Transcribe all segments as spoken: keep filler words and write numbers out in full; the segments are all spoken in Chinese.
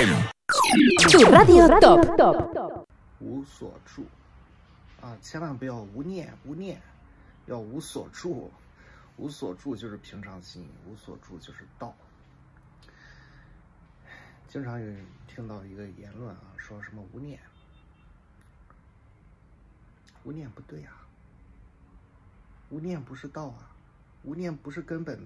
Tu radio top。 无所住啊，千万不要无念，无念要无所住。无所住就是平常心，无所住就是道。经常有人听到一个言论啊，说什么无念，无念不对啊，无念不是道啊，无念不是根本的。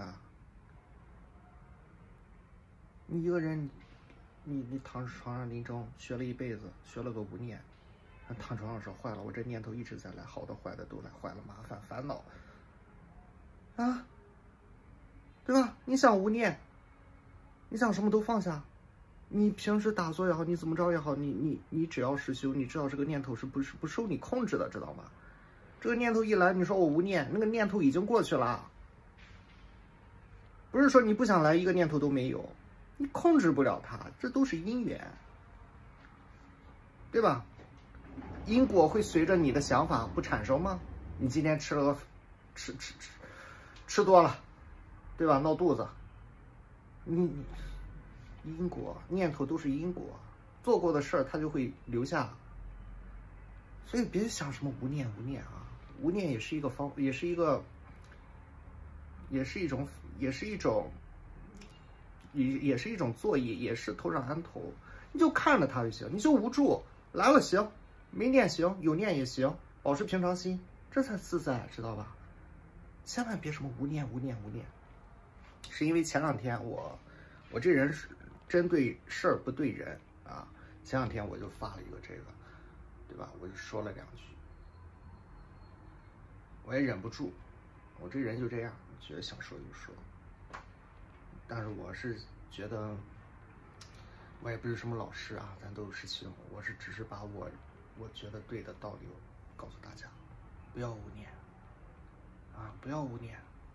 你一个人，你你躺床上临终学了一辈子，学了个无念，躺床上说坏了，我这念头一直在来，好的坏的都来，坏了麻烦烦恼啊，对吧？你想无念，你想什么都放下，你平时打坐也好，你怎么着也好，你你你只要实修，你知道这个念头是不是不受你控制的，知道吗？这个念头一来，你说我无念，那个念头已经过去了，不是说你不想来，一个念头都没有，你控制不了它，这都是因缘，对吧？因果会随着你的想法不产生吗？你今天吃了个吃吃吃吃多了，对吧？闹肚子，你因果念头都是因果，做过的事儿它就会留下，所以别想什么无念无念啊，无念也是一个方，也是一个，也是一种，也是一种，也也是一种作业，也是头上安头，你就看着它就行，你就无助，来了行，没念行，有念也行，保持平常心，这才自在，知道吧？千万别什么无念无念无念，是因为前两天我我这人是针对事儿不对人啊，前两天我就发了一个这个，对吧？我就说了两句，我也忍不住，我这人就这样，觉得想说就说，但是我是觉得我也不是什么老师啊，咱都有师兄，我是只是把我我觉得对的道理告诉大家，不要无念啊，不要无念，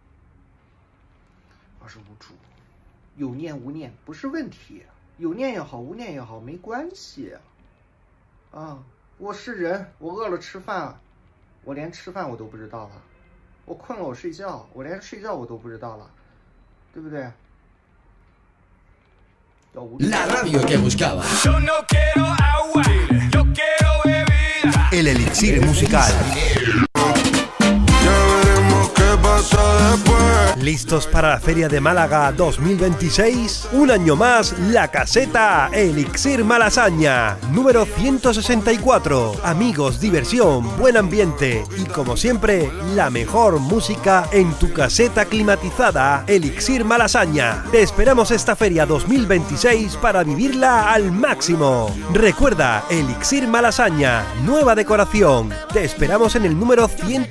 而是无助。有念无念不是问题，有念也好，无念也好，没关系啊。我是人，我饿了吃饭，我连吃饭我都不知道了；我困了我睡觉，我连睡觉我都不知道了，对不对？要无助。 La radio que buscaba. El elixir musical. ¿Listos para la Feria de Málaga dos mil veintiséis? Un año más, la caseta Elixir Malasaña, número ciento sesenta y cuatro. Amigos, diversión, buen ambiente y, como siempre, la mejor música en tu caseta climatizada Elixir Malasaña. Te esperamos esta Feria dos mil veintiséis para vivirla al máximo. Recuerda, Elixir Malasaña, nueva decoración. Te esperamos en el número ciento